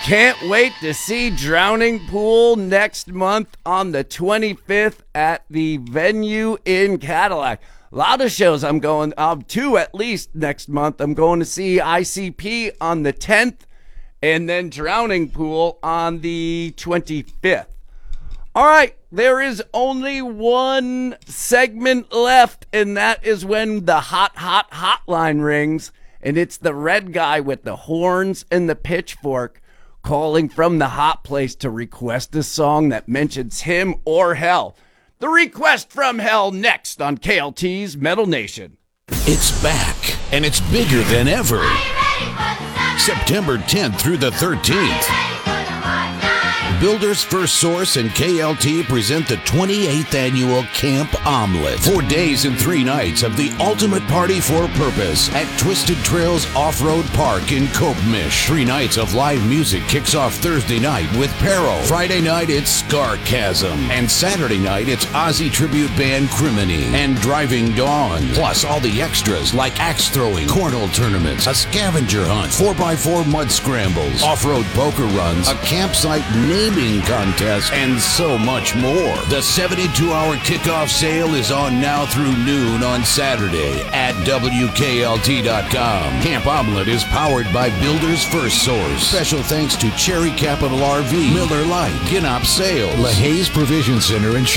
Can't wait to see Drowning Pool next month on the 25th at the venue in Cadillac. A lot of shows I'm going, two at least next month. I'm going to see ICP on the 10th and then Drowning Pool on the 25th. All right, there is only one segment left, and that is when the hot hotline rings, and it's the red guy with the horns and the pitchfork calling from the hot place to request a song that mentions him or hell. The request from hell next on KLT's Metal Nation. It's back, and it's bigger than ever. September 10th through the 13th. Builders First Source and KLT present the 28th annual Camp Omelet. 4 days and 3 nights of the ultimate party for purpose at Twisted Trails Off-Road Park in Kopmish. 3 nights of live music kicks off Thursday night with Peril. Friday night it's Scarchasm. And Saturday night it's Aussie tribute band Criminy and Driving Dawn. Plus all the extras like axe throwing, cornhole tournaments, a scavenger hunt, 4x4 mud scrambles, off-road poker runs, a campsite naming contest, and so much more. The 72-hour kickoff sale is on now through noon on Saturday at WKLT.com. Camp Omelet is powered by Builders First Source. Special thanks to Cherry Capital RV, Miller Lite, Ginop Sales, LaHaye's Provision Center, and